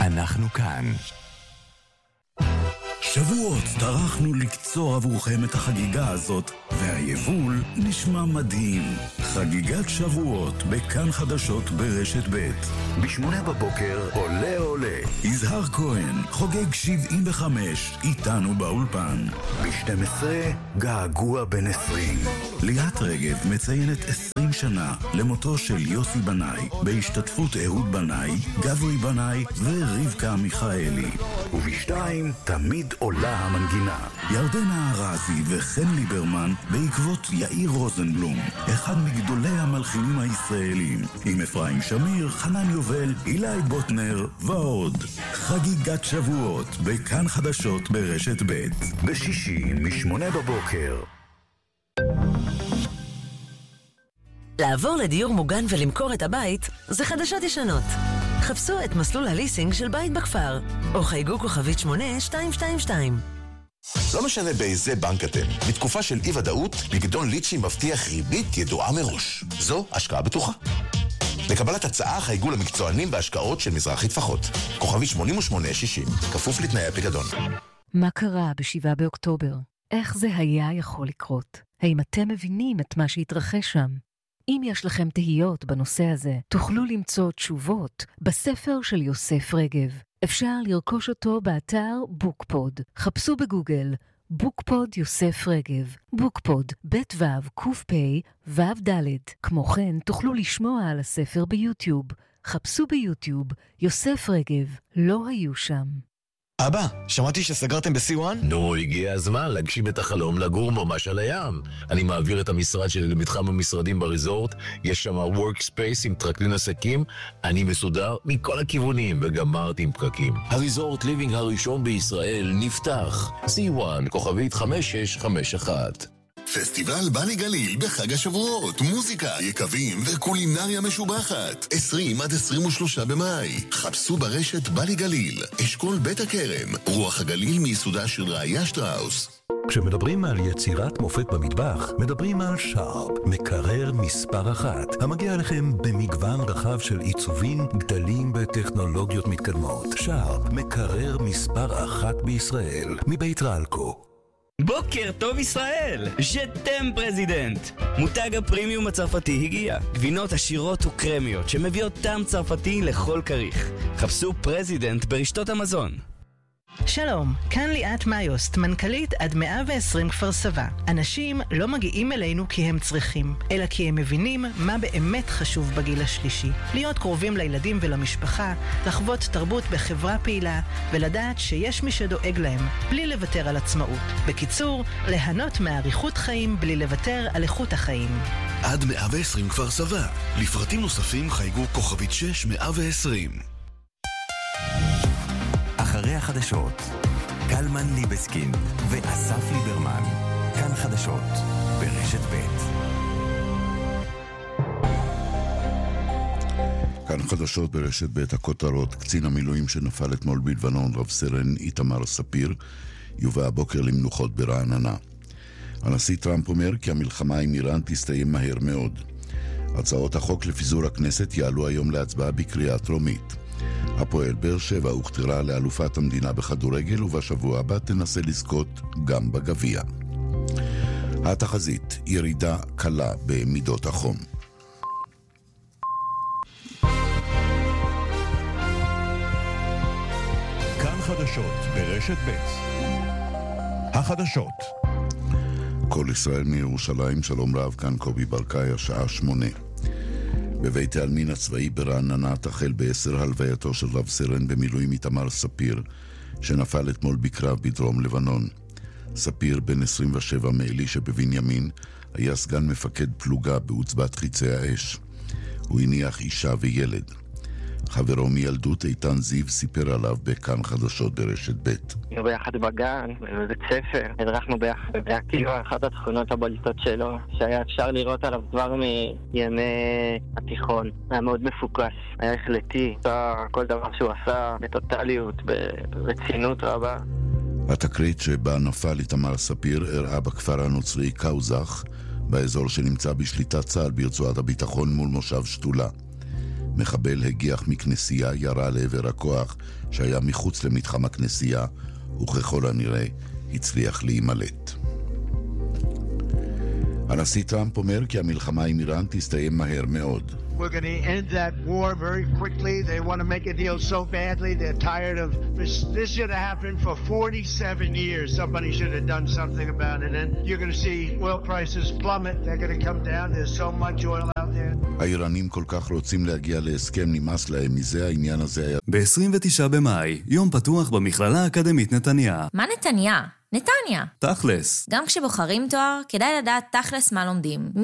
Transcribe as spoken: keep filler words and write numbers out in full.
אנחנו כאן. שבועות טרחנו לקצור עבורכם את החגיגה הזאת, והיבול נשמע מדהים. חגיגת שבועות בכאן חדשות ברשת ב'. בשמונה בבוקר עולה עולה. יזהר כהן חוגג שבעים וחמש איתנו באולפן. ב-שתים עשרה געגוע בן עשרים. ליאת רגב מציינת עשרים שנה למותו של יוסי בנאי, בהשתתפות אהוד בנאי, גברי בנאי ורבקה מיכאלי. ובשתיים תמיד עולה המנגינה. ירדנה ארזי וחן ליברמן בעקבות יאיר רוזנבלום, אחד מגדולי המלחינים הישראלים, עם אפרים שמיר, חנן יובל, אילי בוטנר ועוד. חגיגת שבועות בכאן חדשות ברשת ב' בשישי משמונה בבוקר. לעבור לדיור מוגן ולמכור את הבית זה חדשות ישנות. חפשו את מסלול הליסינג של בית בכפר, או חייגו כוכבית שמונה שתיים שתיים שתיים. לא משנה באיזה בנק אתם, בתקופה של אי ודאות, פיקדון ליצ'י מבטיח ריבית ידועה מראש. זו השקעה בטוחה. לקבלת הצעה חייגו למקצוענים בהשקעות של מזרחי טפחות. כוכבית שמונים ושמונה שישים, כפוף לתנאי הפיקדון. מה קרה בשבעה באוקטובר? איך זה היה יכול לקרות? האם אתם מבינים את מה שהתרחש שם? אם יש לכם תהיות בנושא הזה, תוכלו למצוא תשובות בספר של יוסף רגב. אפשר לרכוש אותו באתר בוקפוד. חפשו בגוגל בוקפוד יוסף רגב. בוקפוד, בית וו, קוף פי, וו דלת. כמו כן, תוכלו לשמוע על הספר ביוטיוב. חפשו ביוטיוב יוסף רגב. לא היו שם. אבא, שמעתי שסגרתם ב-סי וואן? נו, הגיע הזמן להגשים את החלום לגור ממש על הים. אני מעביר את המשרד שלי למתחם המשרדים בריזורט, יש שם וורקספייס עם טרקלין עסקים, אני מסודר מכל הכיוונים וגמרתי עם פקקים. הריזורט ליבינג הראשון בישראל נפתח. סי וואן, כוכבית חמש שש חמש אחת. פסטיבל בני גליל בחג השבועות, מוזיקה, יקבים וקולינריה משובחת. עשרים עד עשרים ושלושה במאי. חפשו ברשת בני גליל, אשכול בית הכרם, רוח הגליל מיסודה של ראיה שטראוס. כשמדברים על יצירת מופת במטבח, מדברים על שרפ, מקרר מספר אחת, המגיע לכם במגוון רחב של עיצובים, גדלים וטכנולוגיות מתקדמות. שרפ, מקרר מספר אחת בישראל, מבית רלקו. בוקר טוב ישראל, ז'תם פרזידנט. מותג הפרימיום הצרפתי הגיע, גבינות עשירות וקרמיות שמביאות טעם צרפתי לכל כריך. חפשו פרזידנט ברשתות המזון. שלום, כאן ליאת מאיוסט, מנכ"לית עד מאה ועשרים כפר סבא. אנשים לא מגיעים אלינו כי הם צריכים, אלא כי הם מבינים מה באמת חשוב בגיל השלישי. להיות קרובים לילדים ולמשפחה, לחוות תרבות בחברה פעילה, ולדעת שיש מי שדואג להם, בלי לוותר על עצמאות. בקיצור, ליהנות מאריכות חיים בלי לוותר על איכות החיים. עד מאה ועשרים כפר סבא. לפרטים נוספים חייגו כוכבית שש מאה ועשרים. אחרי החדשות, קלמן ליבסקין ואסף ליברמן. כאן חדשות ברשת ב'. כאן חדשות ברשת ב'. הכותרות: קצין המילואים שנפל אתמול בלבנון, רב סרן איתמר ספיר, יובא הבוקר למנוחות ברעננה. הנשיא טראמפ אומר כי המלחמה עם איראן תסתיים מהר מאוד. הצעות החוק לפיזור הכנסת יעלו היום להצבעה בקריאה טרומית. הפועל באר שבע הוכתרה לאלופת המדינה בכדורגל, ובשבוע הבא תנסה לזכות גם בגביע. התחזית: ירידה קלה במידות החום. כאן חדשות ברשת ב'. החדשות. כל ישראל מירושלים, שלום רב, כאן קובי ברקאי, השעה שמונה. בבית העלמין הצבאי ברעננה תחל בעשר הלווייתו של רב סרן במילואים איתמר ספיר, שנפל אתמול בקרב בדרום לבנון. ספיר, בן עשרים ושבע, מאלי שבבנימין, היה סגן מפקד פלוגה בעוצבת חיצי האש. הוא הניח אישה וילד. חברו מילדות איתן זיו סיפר עליו בכאן חדשות ברשת ב'. היינו ביחד בגן, בבית ספר, הדרכנו ביחד, והיה כאילו אחת התכונות הבולטות שלו, שהיה אפשר לראות עליו כבר מימי התיכון. היה מאוד מפוקס, היה החלטי, כל דבר שהוא עשה בטוטליות, ברצינות רבה. התקרית שבה נפל איתמר ספיר הראה בכפר הנוצרי קאוזח, באזור שנמצא בשליטת צה"ל ברצועת הביטחון מול מושב שתולה. מחבל הגיח מכנסייה, ירה לעבר הכוח שהיה מחוץ למתחם הכנסייה, וככל הנראה הצליח להימלט. הנשיא טראמפ אומר כי המלחמה עם איראן תסתיים מהר מאוד. We're going to end that war very quickly. They want to make a deal so badly. They're tired of this. This should have happened for forty-seven years. Somebody should have done something about it. And you're going to see oil prices plummet. They're going to come down. There's so much oil out there. האיראנים כל כך רוצים להגיע להסכם, נמאס להם מזה. העניין הזה היה... ב-עשרים ותשעה במאי, יום פתוח במכללה האקדמית נתניה. מה נתניה? נתניה. תכלס. גם כשבוחרים תואר, כדאי לדעת תכלס מה לומדים.